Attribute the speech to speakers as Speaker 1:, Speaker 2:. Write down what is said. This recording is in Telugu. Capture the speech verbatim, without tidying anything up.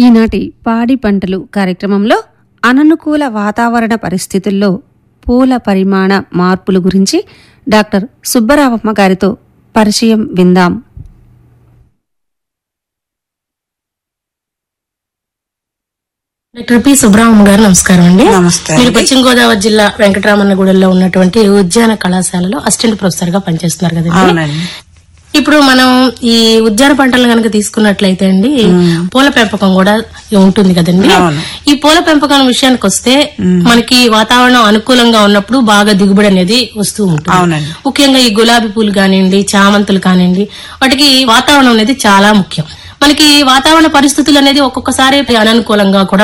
Speaker 1: ఈనాటి పాడి పంటలు కార్యక్రమంలో అననుకూల వాతావరణ పరిస్థితుల్లో పూల పరిమాణ మార్పుల గురించి డాక్టర్ సుబ్బరావమ్మ గారితో పరిచయం విందాం.
Speaker 2: డాక్టర్ పి సుబ్బరామమ్మ గారు నమస్కారం అండి.
Speaker 3: నమస్తే.
Speaker 2: మీరు పశ్చిమ గోదావరి జిల్లా వెంకటరామన్నగూడెంలో ఉన్నటువంటి ఉద్యాన కళాశాలలో అసిస్టెంట్ ప్రొఫెసర్ గా పనిచేస్తున్నారు కదండి.
Speaker 3: అవునండి.
Speaker 2: ఇప్పుడు మనం ఈ ఉద్యాన పంటలు కనుక తీసుకున్నట్లయితే అండి పూల పెంపకం కూడా ఉంటుంది కదండి.
Speaker 3: అవును.
Speaker 2: ఈ పూల పెంపకం విషయానికి వస్తే మనకి వాతావరణం అనుకూలంగా ఉన్నప్పుడు బాగా దిగుబడి అనేది వస్తూ ఉంటుంది.
Speaker 3: అవునండి.
Speaker 2: ముఖ్యంగా ఈ గులాబీ పూలు కానివ్వండి, చామంతులు కానివ్వండి, వాటికి వాతావరణం అనేది చాలా ముఖ్యం. మనకి వాతావరణ పరిస్థితులు అనేది ఒక్కొక్కసారి అననుకూలంగా కూడా